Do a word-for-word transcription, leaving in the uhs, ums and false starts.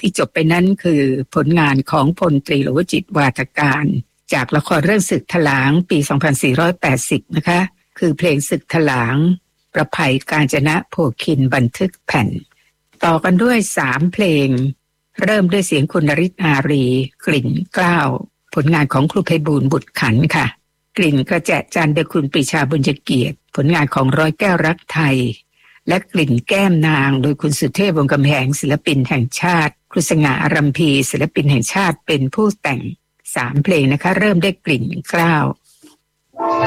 ที่จบไปนั้นคือผลงานของพลตรีหลวงวจิตรวาทการจากละครเรื่องศึกถลางปีสองพันสี่ร้อยแปดสิบนะคะคือเพลงศึกถลางประภัยกาญจนะโภคินบันทึกแผ่นต่อกันด้วยสามเพลงเริ่มด้วยเสียงคุณนฤทธิ์อารีกลิ่นเกล้าผลงานของครูไพบูลย์บุตรขันธ์ค่ะกลิ่นกระแจจันทร์โดยคุณปรีชาบุญเกียรติผลงานของร้อยแก้วรักไทยและกลิ่นแก้มนางโดยคุณสุเทพวงศ์กำแหงศิลปินแห่งชาติครูสง่าอารัมพีศิลปินแห่งชาติเป็นผู้แต่งสามเพลงนะคะเริ่มได้กลิ่นเกล้า